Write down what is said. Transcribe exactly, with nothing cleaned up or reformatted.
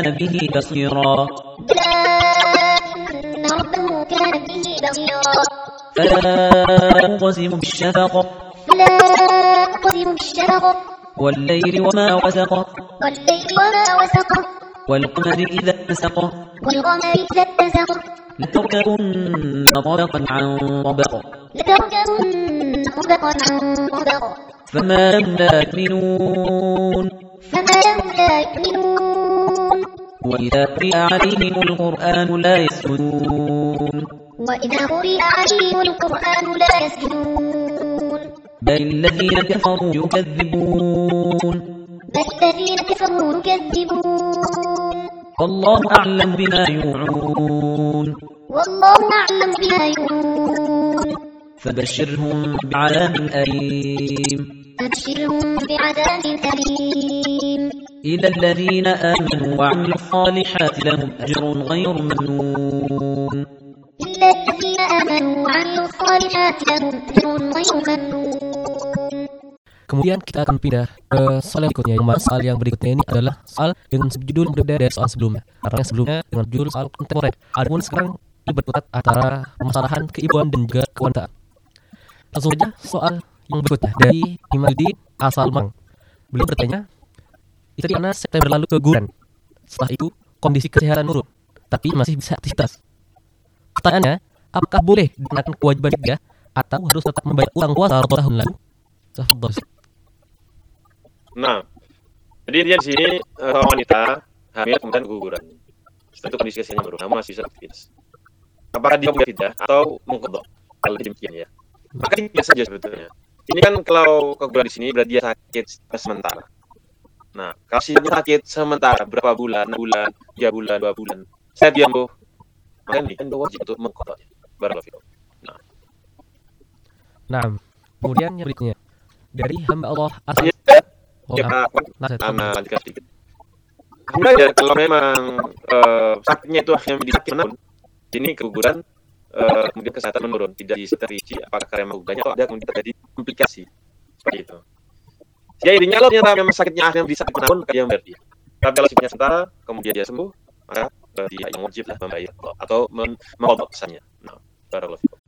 كان به بصيرا بلى إن ربه كان به بصيرا فلا أقسم بالشفق فلا أقسم بالشفق والليل وما وسق والليل وما وسق والقمر إذا اتسق والقمر إذا اتسق لتركبن طبقا عن طبق لتركبن طبقا عن طبق فما لهم لا يؤمنون فما لهم لا يؤمنون وإذا قرئ عليهم القرآن لا يسجدون وإذا قرئ عليهم القرآن لا يسجدون بل الذين كفروا يكذبون بل الذين كفروا يكذبون والله أعلم بما يوعون والله أعلم بما يوعون فبشرهم بعذاب أليم فبشرهم بعذاب أليم إلا الذين آمنوا وعملوا الصالحات لهم أجر غير ممنون إلا الذين آمنوا وعملوا الصالحات لهم أجر غير ممنون. Kemudian kita akan pindah ke soal yang berikutnya. Soal yang berikutnya ini adalah soal dengan subjudul yang berbeda dari soal sebelumnya. Karena yang sebelumnya dengan judul soal kontemporer. Adapun sekarang ini berkutat antara permasalahan keibuan dan juga kewantaan. Langsung saja soal yang berikutnya dari Imaduddin Asalmang. Beliau bertanya, istri Ana September lalu keguguran. Setelah itu kondisi kesehatan menurun, tapi masih bisa aktivitas. Pertanyaannya, apakah boleh dikenakan kewajiban fidyah atau harus tetap membayar utang puasa tahun lalu? Tafadhol. Nah, jadi dia di sini uh, wanita hamil kemudian keguguran. Setelah itu kondisi kesehatan menurun, namun masih bisa aktivitas. Apakah dia membayar fidyah atau mengqadha? Kalau demikian ya, maka tidak saja sebetulnya. Ini kan kalau keguguran di sini berarti dia sakit sementara. Nah, kalau dia sakit sementara berapa bulan, enam bulan, tiga bulan, dua bulan, saya diam bu, maka ini kan wajib untuk mengqadha. Barakallahu fikum. Nah, nah, kemudian yang berikutnya dari hamba Allah asal Oh, ya, Pak, Ana lanjutkan sedikit. Kemudian ya, kalau memang uh, sakitnya itu akhirnya menjadi sakit menurun, ini keguguran, uh, kemudian kesehatan menurun, tidak diseterinci apakah karena menggugurnya atau ada kemudian terjadi komplikasi seperti itu. Ya intinya kalau ternyata memang sakitnya akhirnya menjadi sakit menurun, maka dia membayar dia. Tapi kalau sifatnya sementara, kemudian dia sembuh, maka uh, dia yang wajib lah membayar atau mengqadha pesannya. Nah, barakallahu fikum.